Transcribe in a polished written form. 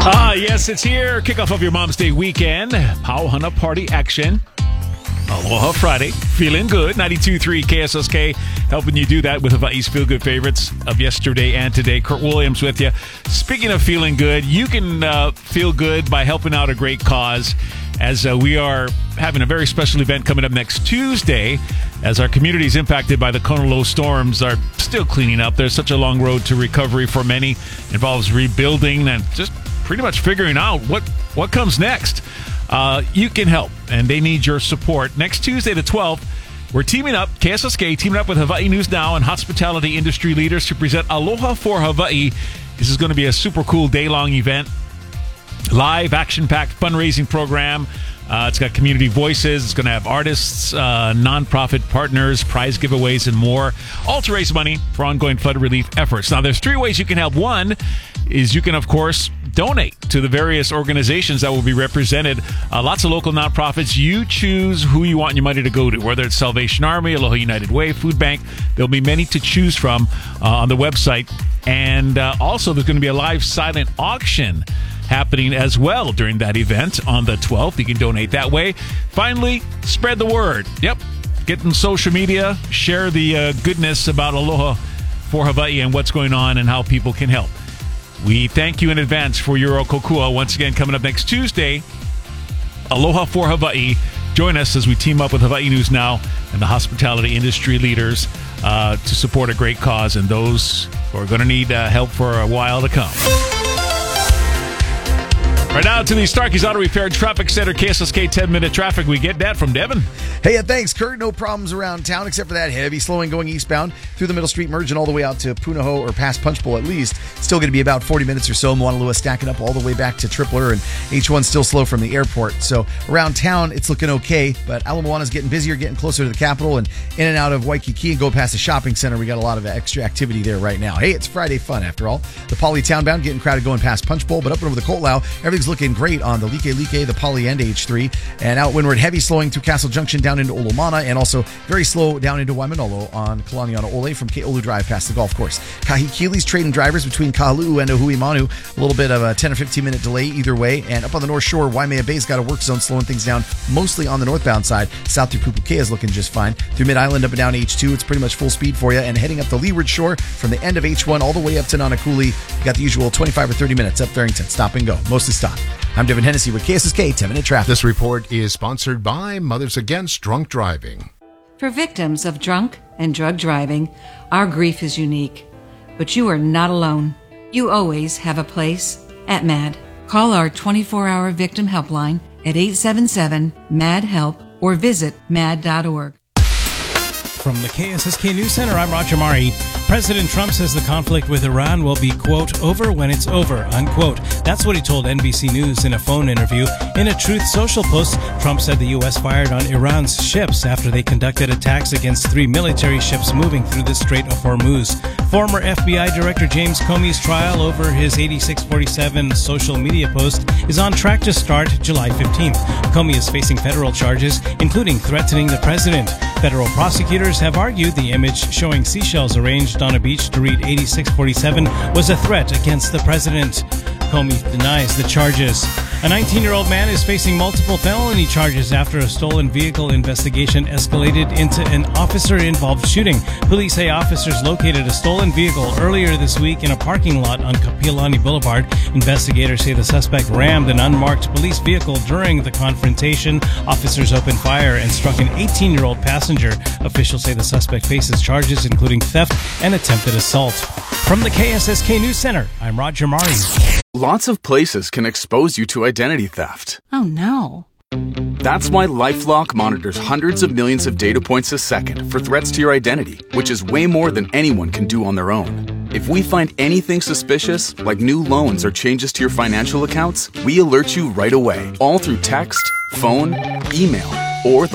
Yes, it's here. Kickoff of your Mom's Day weekend. Pauhana party action. Aloha Friday. Feeling good. 92.3 KSSK helping you do that with Hawaii's Feel Good favorites of yesterday and today. Kurt Williams with you. Speaking of feeling good, you can feel good by helping out a great cause, as we are having a very special event coming up next Tuesday, as our communities impacted by the Kona low storms are still cleaning up. There's such a long road to recovery for many. It involves rebuilding and just pretty much figuring out what comes next. You can help, and they need your support. Next Tuesday, the 12th, we're teaming up, KSSK, teaming up with Hawaii News Now and hospitality industry leaders to present Aloha for Hawaii. This is going to be a super cool day-long event. Live, action-packed fundraising program. It's got community voices. It's going to have artists, nonprofit partners, prize giveaways, and more, all to raise money for ongoing flood relief efforts. Now, there's three ways you can help. One is you can, of course, donate to the various organizations that will be represented. Lots of local nonprofits. You choose who you want your money to go to, whether it's Salvation Army, Aloha United Way, Food Bank. There'll be many to choose from on the website. And also, there's going to be a live silent auction happening as well during that event on the 12th. You can donate that way. Finally, spread the word. Yep. Get in social media. Share the goodness about Aloha for Hawaii and what's going on and how people can help. We thank you in advance for your kokua. Once again, coming up next Tuesday, Aloha for Hawaii. Join us as we team up with Hawaii News Now and the hospitality industry leaders to support a great cause and those who are going to need help for a while to come. Right now to the Starkey's Auto Repair Traffic Center, KSSK 10-minute traffic. We get that from Devin. Hey, thanks, Kurt. No problems around town except for that heavy slowing going eastbound through the Middle Street Merge and all the way out to Punahou or past Punch Bowl at least. Still going to be about 40 minutes or so. Moanalua stacking up all the way back to Tripler, and H1 still slow from the airport. So around town, it's looking okay, but Ala Moana's getting busier, getting closer to the capital, and in and out of Waikiki and go past the shopping center. We got a lot of extra activity there right now. Hey, it's Friday fun after all. The Poly townbound getting crowded going past Punch Bowl, but up and over the Ko'olau, everything's looking great on the Like, the Poly, and H3. And out windward, heavy slowing through Castle Junction down into Olomana, and also very slow down into Waimanolo on Kalaniana Ole from Ke'olu Drive past the golf course. Kahikili's trading drivers between Kahaluu and Ohuimanu. A little bit of a 10 or 15 minute delay either way. And up on the North Shore, Waimea Bay's got a work zone slowing things down mostly on the northbound side. South through Pupukea is looking just fine. Through Mid-Island up and down H2, it's pretty much full speed for you. And heading up the leeward shore from the end of H1 all the way up to Nanakuli, you got the usual 25 or 30 minutes up Farrington. Stop and go. Mostly stop. I'm Devin Hennessy with KSSK 10-minute traffic. This report is sponsored by Mothers Against Drunk Driving. For victims of drunk and drug driving, our grief is unique. But you are not alone. You always have a place at MAD. Call our 24-hour victim helpline at 877-MAD-HELP or visit mad.org. From the KSSK News Center, I'm Roger Mari. President Trump says the conflict with Iran will be, quote, over when it's over, unquote. That's what he told NBC News in a phone interview. In a Truth Social post, Trump said the U.S. fired on Iran's ships after they conducted attacks against 3 military ships moving through the Strait of Hormuz. Former FBI Director James Comey's trial over his 8647 social media post is on track to start July 15th. Comey is facing federal charges, including threatening the president. Federal prosecutors have argued the image showing seashells arranged on a beach to read 8647 was a threat against the president. Comey denies the charges. A 19-year-old man is facing multiple felony charges after a stolen vehicle investigation escalated into an officer-involved shooting. Police say officers located a stolen vehicle earlier this week in a parking lot on Kapiolani Boulevard. Investigators say the suspect rammed an unmarked police vehicle during the confrontation. Officers opened fire and struck an 18-year-old passenger. Officials say the suspect faces charges including theft and attempted assault. From the KSSK News Center, I'm Roger Mari. Lots of places can expose you to identity theft. Oh, no. That's why LifeLock monitors hundreds of millions of data points a second for threats to your identity, which is way more than anyone can do on their own. If we find anything suspicious, like new loans or changes to your financial accounts, we alert you right away, all through text, phone, email, or the